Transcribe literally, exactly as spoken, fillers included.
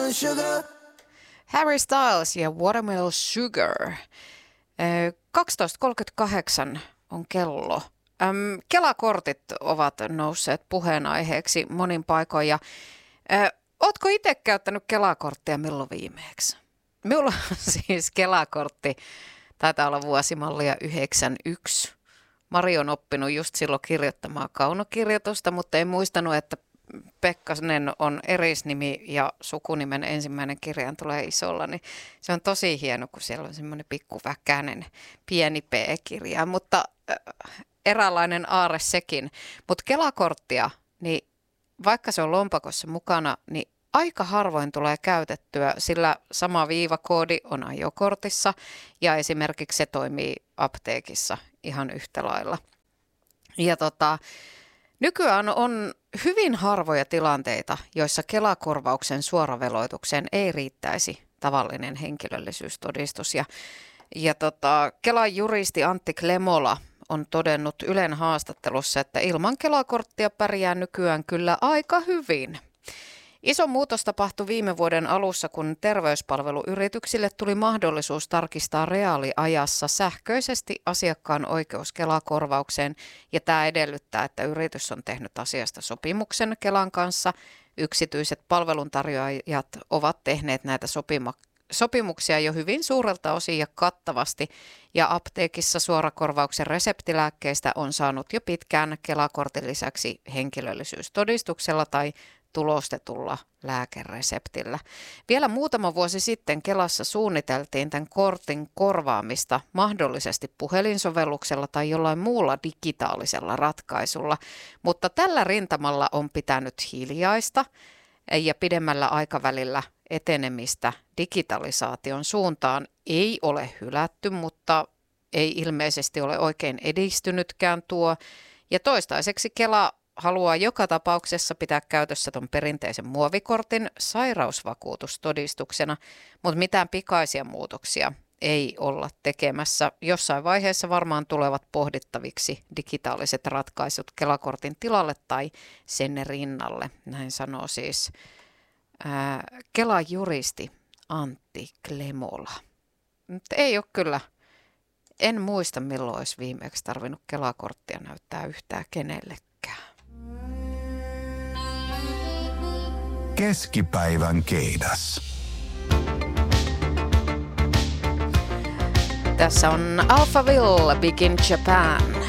Watermelon sugar. Harry Styles ja Watermelon Sugar. kaksitoista kolmekymmentäkahdeksan on kello. Äm, Kela-kortit ovat nousseet puheenaiheeksi monin paikoin. Ja, ä, ootko itse käyttänyt Kela-korttia milloin viimeeksi? Minulla on siis Kela-kortti, taitaa olla vuosimallia yhdeksänkymmentäyksi. Mari on oppinut just silloin kirjoittamaan kaunokirjoitusta, mutta en muistanut, että Pekkanen on erisnimi ja sukunimen ensimmäinen kirjain tulee isolla, niin se on tosi hieno, kun siellä on semmoinen pikkuväkäinen pieni P-kirja, mutta äh, eräänlainen aarre sekin. Mutta Kela-korttia, niin vaikka se on lompakossa mukana, niin aika harvoin tulee käytettyä, sillä sama viivakoodi on ajokortissa ja esimerkiksi se toimii apteekissa ihan yhtä lailla. Ja tota, nykyään on hyvin harvoja tilanteita, joissa Kela-korvauksen suoraveloitukseen ei riittäisi tavallinen henkilöllisyystodistus. Ja, ja tota, Kelan juristi Antti Klemola on todennut Ylen haastattelussa, että ilman Kela-korttia pärjää nykyään kyllä aika hyvin. Iso muutos tapahtui viime vuoden alussa, kun terveyspalveluyrityksille tuli mahdollisuus tarkistaa reaaliajassa sähköisesti asiakkaan oikeus Kela-korvaukseen, ja tämä edellyttää, että yritys on tehnyt asiasta sopimuksen Kelan kanssa. Yksityiset palveluntarjoajat ovat tehneet näitä sopima- sopimuksia jo hyvin suurelta osin ja kattavasti, ja apteekissa suorakorvauksen reseptilääkkeistä on saanut jo pitkään Kela-kortin lisäksi henkilöllisyystodistuksella tai tulostetulla lääkereseptillä. Vielä muutama vuosi sitten Kelassa suunniteltiin tämän kortin korvaamista mahdollisesti puhelinsovelluksella tai jollain muulla digitaalisella ratkaisulla, mutta tällä rintamalla on pitänyt hiljaista ja pidemmällä aikavälillä etenemistä digitalisaation suuntaan ei ole hylätty, mutta ei ilmeisesti ole oikein edistynytkään tuo. Ja toistaiseksi Kela haluaa joka tapauksessa pitää käytössä tuon perinteisen muovikortin sairausvakuutustodistuksena, mutta mitään pikaisia muutoksia ei olla tekemässä. Jossain vaiheessa varmaan tulevat pohdittaviksi digitaaliset ratkaisut Kela-kortin tilalle tai sen rinnalle. Näin sanoo siis ää, Kelan juristi Antti Klemola. Mutta ei ole kyllä, en muista milloin olisi viimeksi tarvinnut Kela-korttia näyttää yhtään kenellekään. Keskipäivän keidas. Tässä on Alphaville, Big in Japan.